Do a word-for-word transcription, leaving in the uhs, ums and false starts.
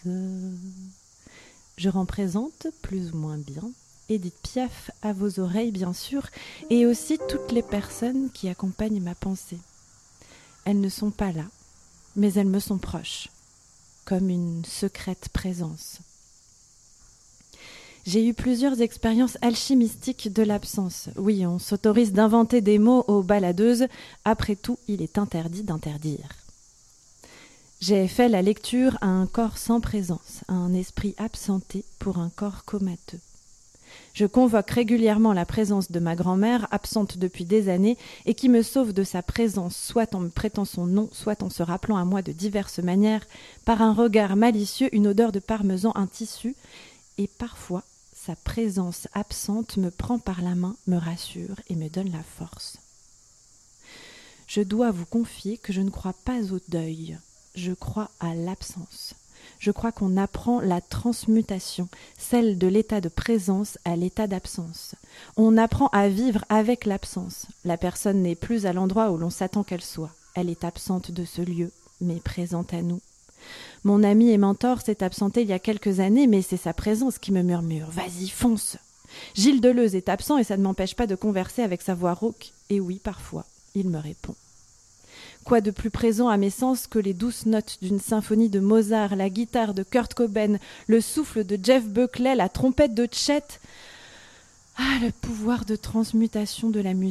Je rends présente, plus ou moins bien, Édith Piaf à vos oreilles bien sûr, et aussi toutes les personnes qui accompagnent ma pensée. Elles ne sont pas là, mais elles me sont proches, comme une secrète présence. J'ai eu plusieurs expériences alchimistiques de l'absence. Oui, on s'autorise d'inventer des mots aux baladeuses, après tout, il est interdit d'interdire. J'ai fait la lecture à un corps sans présence, à un esprit absenté pour un corps comateux. Je convoque régulièrement la présence de ma grand-mère, absente depuis des années, et qui me sauve de sa présence, soit en me prêtant son nom, soit en se rappelant à moi de diverses manières, par un regard malicieux, une odeur de parmesan, un tissu, et parfois, sa présence absente me prend par la main, me rassure et me donne la force. Je dois vous confier que je ne crois pas au deuil, je crois à l'absence. Je crois qu'on apprend la transmutation, celle de l'état de présence à l'état d'absence. On apprend à vivre avec l'absence. La personne n'est plus à l'endroit où l'on s'attend qu'elle soit. Elle est absente de ce lieu, mais présente à nous. Mon ami et mentor s'est absenté il y a quelques années, mais c'est sa présence qui me murmure « Vas-y, fonce !» Gilles Deleuze est absent et ça ne m'empêche pas de converser avec sa voix rauque. Et oui, parfois, il me répond. Quoi de plus présent à mes sens que les douces notes d'une symphonie de Mozart, la guitare de Kurt Cobain, le souffle de Jeff Buckley, la trompette de Chet. Ah, le pouvoir de transmutation de la musique.